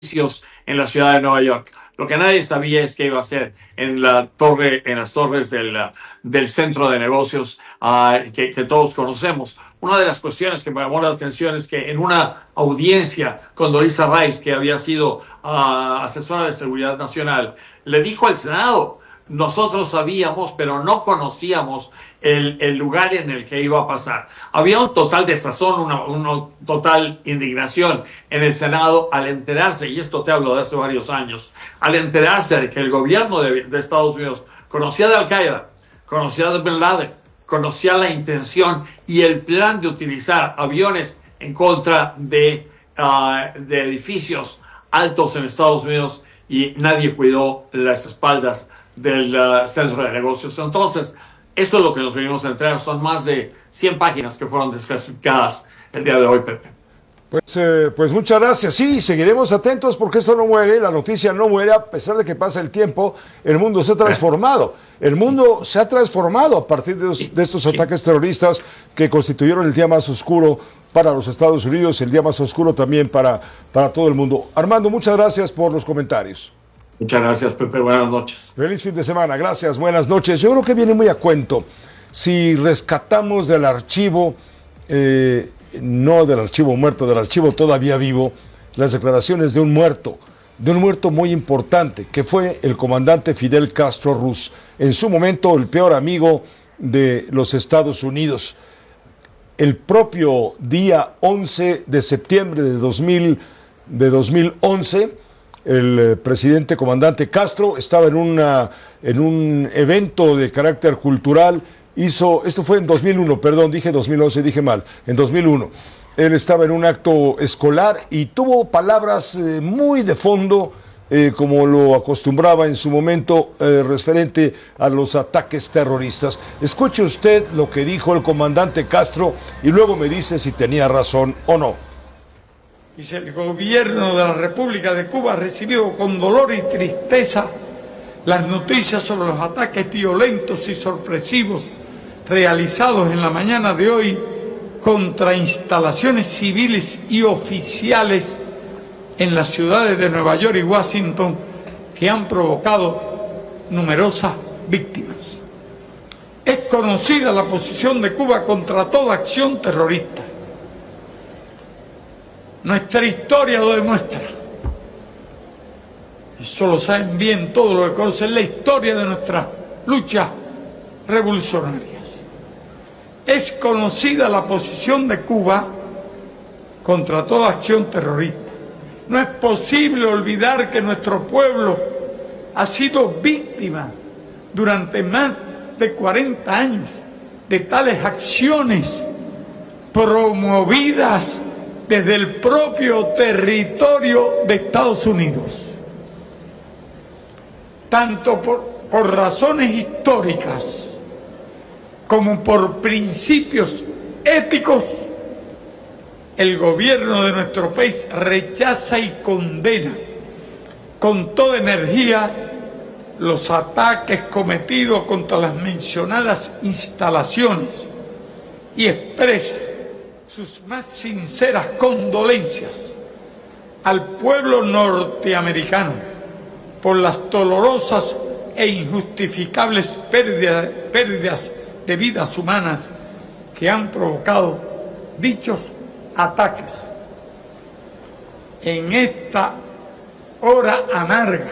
en la ciudad de Nueva York. Lo que nadie sabía es qué iba a hacer en la torre, en las torres del centro de negocios que todos conocemos. Una de las cuestiones que me llamó la atención es que en una audiencia con Dorisa Rice, que había sido asesora de seguridad nacional, le dijo al Senado: nosotros sabíamos, pero no conocíamos el lugar en el que iba a pasar. Había un total desazón, una total indignación en el Senado al enterarse, y esto te hablo de hace varios años, al enterarse de que el gobierno de Estados Unidos conocía de Al-Qaeda, conocía de Bin Laden, conocía la intención y el plan de utilizar aviones en contra de edificios altos en Estados Unidos, y nadie cuidó las espaldas del centro de negocios. Entonces, eso es lo que nos venimos a enterar. Son más de 100 páginas que fueron desclasificadas el día de hoy, Pepe. Pues muchas gracias. Sí, seguiremos atentos porque esto no muere, la noticia no muere, a pesar de que pasa el tiempo, el mundo se ha transformado. El mundo se ha transformado a partir de estos ataques terroristas que constituyeron el día más oscuro para los Estados Unidos, el día más oscuro también para todo el mundo. Armando, muchas gracias por los comentarios. Muchas gracias, Pepe. Buenas noches. Feliz fin de semana. Gracias. Buenas noches. Yo creo que viene muy a cuento si rescatamos del archivo, no del archivo muerto, del archivo todavía vivo, las declaraciones de un muerto muy importante, que fue el comandante Fidel Castro Ruz, en su momento el peor amigo de los Estados Unidos. El propio día 11 de septiembre de 2011, el presidente comandante Castro estaba en un evento de carácter cultural. Esto fue en 2001, perdón, dije 2011, dije mal, en 2001. Él estaba en un acto escolar y tuvo palabras muy de fondo, como lo acostumbraba en su momento, referente a los ataques terroristas. Escuche usted lo que dijo el comandante Castro y luego me dice si tenía razón o no. Dice: el gobierno de la República de Cuba ha recibido con dolor y tristeza las noticias sobre los ataques violentos y sorpresivos realizados en la mañana de hoy contra instalaciones civiles y oficiales en las ciudades de Nueva York y Washington, que han provocado numerosas víctimas. Es conocida la posición de Cuba contra toda acción terrorista. Nuestra historia lo demuestra. Eso lo saben bien todos los que conocen la historia de nuestras luchas revolucionarias. Es conocida la posición de Cuba contra toda acción terrorista. No es posible olvidar que nuestro pueblo ha sido víctima durante más de 40 años de tales acciones promovidas desde el propio territorio de Estados Unidos. Tanto por razones históricas como por principios éticos, el gobierno de nuestro país rechaza y condena con toda energía los ataques cometidos contra las mencionadas instalaciones y expresa sus más sinceras condolencias al pueblo norteamericano por las dolorosas e injustificables pérdidas de vidas humanas que han provocado dichos ataques. En esta hora amarga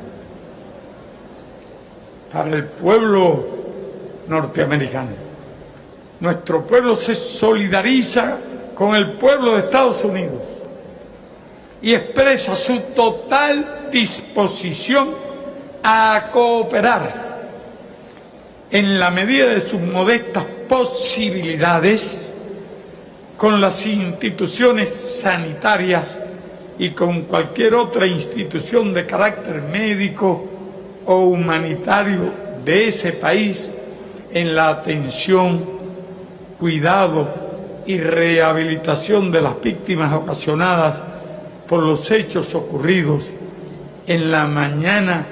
para el pueblo norteamericano, nuestro pueblo se solidariza con el pueblo de Estados Unidos y expresa su total disposición a cooperar en la medida de sus modestas posibilidades con las instituciones sanitarias y con cualquier otra institución de carácter médico o humanitario de ese país en la atención, cuidado y rehabilitación de las víctimas ocasionadas por los hechos ocurridos en la mañana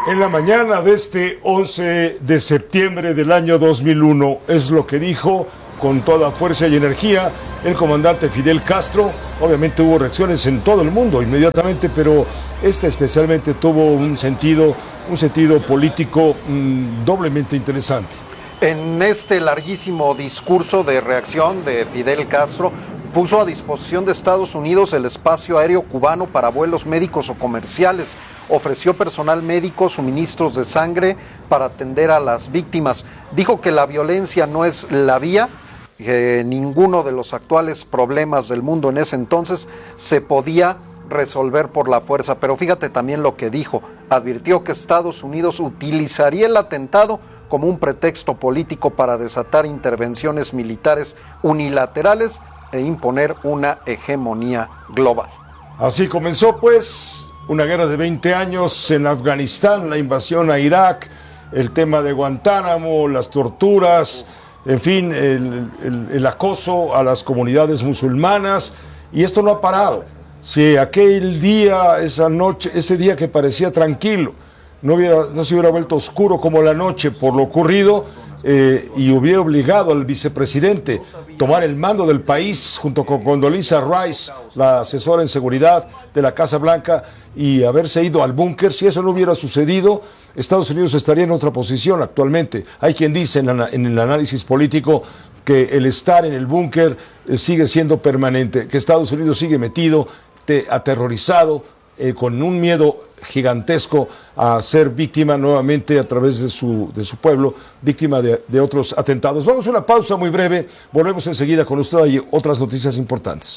de este 11 de septiembre del año 2001, es lo que dijo con toda fuerza y energía el comandante Fidel Castro. Obviamente hubo reacciones en todo el mundo inmediatamente, pero esta especialmente tuvo un sentido político doblemente interesante. En este larguísimo discurso de reacción de Fidel Castro, puso a disposición de Estados Unidos el espacio aéreo cubano para vuelos médicos o comerciales, ofreció personal médico, suministros de sangre para atender a las víctimas. Dijo que la violencia no es la vía, que ninguno de los actuales problemas del mundo en ese entonces se podía resolver por la fuerza. Pero fíjate también lo que dijo, advirtió que Estados Unidos utilizaría el atentado como un pretexto político para desatar intervenciones militares unilaterales e imponer una hegemonía global. Así comenzó pues una guerra de 20 años en Afganistán, la invasión a Irak, el tema de Guantánamo, las torturas, en fin, el acoso a las comunidades musulmanas, y esto no ha parado. Si aquel día, esa noche, ese día que parecía tranquilo, no se hubiera vuelto oscuro como la noche por lo ocurrido, y hubiera obligado al vicepresidente a tomar el mando del país junto con Condoleezza Rice, la asesora en seguridad de la Casa Blanca, y haberse ido al búnker, si eso no hubiera sucedido, Estados Unidos estaría en otra posición actualmente. Hay quien dice en el análisis político que el estar en el búnker sigue siendo permanente, que Estados Unidos sigue metido, aterrorizado, con un miedo gigantesco a ser víctima nuevamente a través de su pueblo, víctima de otros atentados. Vamos a una pausa muy breve, volvemos enseguida con usted y otras noticias importantes.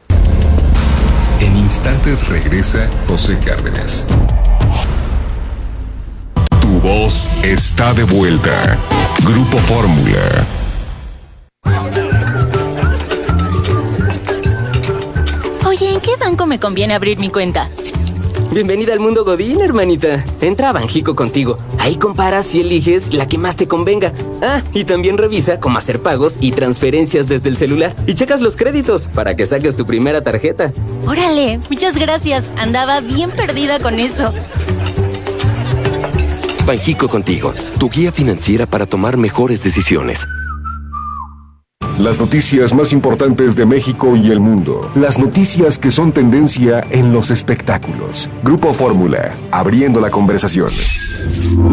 En instantes regresa José Cárdenas. Tu voz está de vuelta. Grupo Fórmula. Oye, ¿en qué banco me conviene abrir mi cuenta? Bienvenida al mundo Godín, hermanita. Entra a Banjico Contigo. Ahí comparas y eliges la que más te convenga. Ah, y también revisa cómo hacer pagos y transferencias desde el celular. Y checas los créditos para que saques tu primera tarjeta. Órale, muchas gracias. Andaba bien perdida con eso. Banjico Contigo, tu guía financiera para tomar mejores decisiones. Las noticias más importantes de México y el mundo. Las noticias que son tendencia en los espectáculos. Grupo Fórmula, abriendo la conversación.